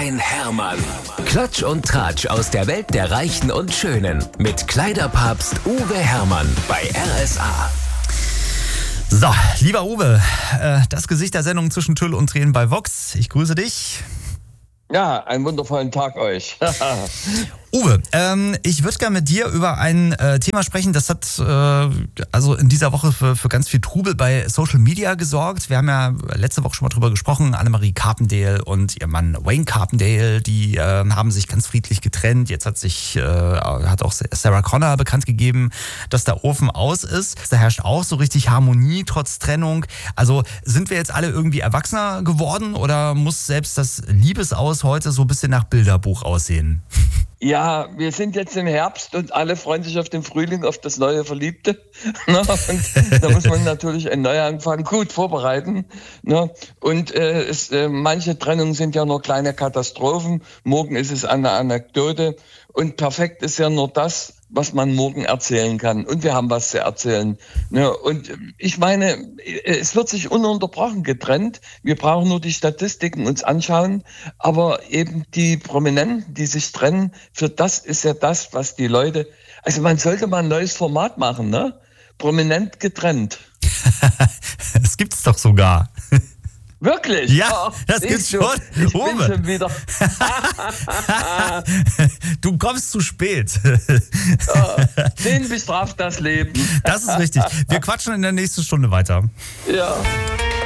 ein Hermann. Klatsch und Tratsch aus der Welt der Reichen und Schönen. Mit Kleiderpapst Uwe Hermann bei RSA. So, lieber Uwe, das Gesicht der Sendung zwischen Tüll und Tränen bei Vox. Ich grüße dich. Ja, einen wundervollen Tag euch. Uwe, ich würde gerne mit dir über ein Thema sprechen, das hat also in dieser Woche für ganz viel Trubel bei Social Media gesorgt. Wir haben ja letzte Woche schon mal drüber gesprochen, Annemarie Carpendale und ihr Mann Wayne Carpendale, die haben sich ganz friedlich getrennt. Jetzt hat auch Sarah Connor bekannt gegeben, dass der Ofen aus ist. Da herrscht auch so richtig Harmonie trotz Trennung. Also sind wir jetzt alle irgendwie erwachsener geworden oder muss selbst das Liebesaus heute so ein bisschen nach Bilderbuch aussehen? Ja, wir sind jetzt im Herbst und alle freuen sich auf den Frühling, auf das neue Verliebte. Und da muss man natürlich einen Neuanfang gut vorbereiten. Und manche Trennungen sind ja nur kleine Katastrophen. Morgen ist es eine Anekdote. Und perfekt ist ja nur das, was man morgen erzählen kann. Und wir haben was zu erzählen. Und ich meine, es wird sich ununterbrochen getrennt. Wir brauchen nur die Statistiken uns anschauen. Aber eben die Prominenten, die sich trennen, für das ist ja das, was die Leute... Also man sollte mal ein neues Format machen, ne? Prominent getrennt. Das gibt's doch sogar. Wirklich? Ja, das gibt's schon. Ich bin schon wieder. Du kommst zu spät. Den bestraft das Leben. Das ist richtig. Wir quatschen in der nächsten Stunde weiter. Ja.